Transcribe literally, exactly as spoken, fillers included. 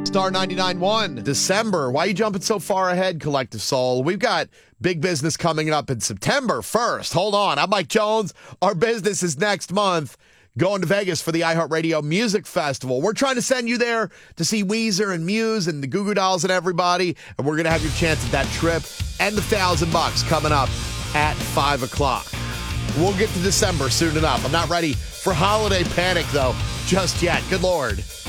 Star ninety-nine point one. December. Why are you jumping so far ahead, Collective Soul? We've got big business coming up in September first. Hold on. I'm Mike Jones. Our business is next month. Going to Vegas for the iHeartRadio Music Festival. We're trying to send you there to see Weezer and Muse and the Goo Goo Dolls and everybody. And we're going to have your chance at that trip and the thousand bucks coming up at five o'clock. We'll get to December soon enough. I'm not ready for holiday panic, though, just yet. Good Lord.